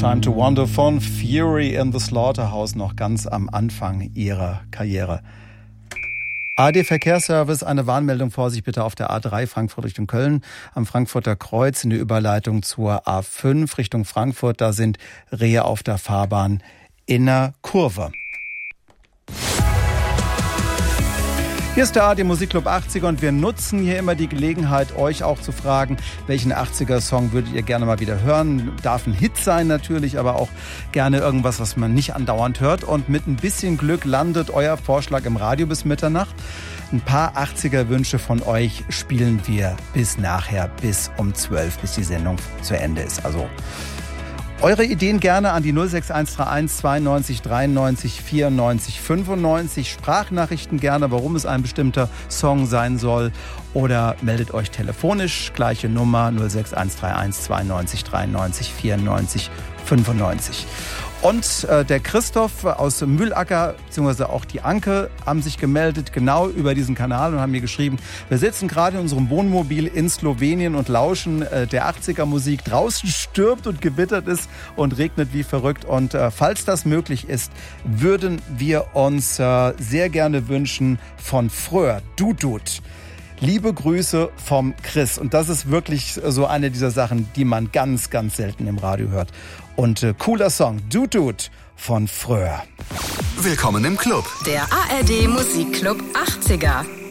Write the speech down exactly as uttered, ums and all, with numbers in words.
Time to Wonder von Fury in the Slaughterhouse, noch ganz am Anfang ihrer Karriere. A R D-Verkehrsservice, eine Warnmeldung, Vorsicht bitte auf der A drei Frankfurt Richtung Köln, am Frankfurter Kreuz in der Überleitung zur A fünf Richtung Frankfurt, da sind Rehe auf der Fahrbahn in der Kurve. Hier ist der A R D Musikclub achtziger und wir nutzen hier immer die Gelegenheit, euch auch zu fragen, welchen achtziger-Song würdet ihr gerne mal wieder hören. Darf ein Hit sein natürlich, aber auch gerne irgendwas, was man nicht andauernd hört. Und mit ein bisschen Glück landet euer Vorschlag im Radio bis Mitternacht. Ein paar achtziger-Wünsche von euch spielen wir bis nachher, bis um zwölf, bis die Sendung zu Ende ist. Also eure Ideen gerne an die null sechs eins drei eins zweiundneunzig dreiundneunzig vierundneunzig fünfundneunzig. Sprachnachrichten gerne, warum es ein bestimmter Song sein soll. Oder meldet euch telefonisch, gleiche Nummer null sechs eins drei eins zweiundneunzig dreiundneunzig vierundneunzig fünfundneunzig. Und äh, der Christoph aus Mühlacker, beziehungsweise auch die Anke, haben sich gemeldet, genau über diesen Kanal und haben mir geschrieben, wir sitzen gerade in unserem Wohnmobil in Slowenien und lauschen äh, der achtziger-Musik. Draußen stürmt und gewittert ist und regnet wie verrückt. Und äh, falls das möglich ist, würden wir uns äh, sehr gerne wünschen von Fröhr, Dudut. Liebe Grüße vom Chris. Und das ist wirklich so eine dieser Sachen, die man ganz, ganz selten im Radio hört. Und äh, cooler Song, Dudut von Fröhr. Willkommen im Club. Der A R D Musikclub achtziger.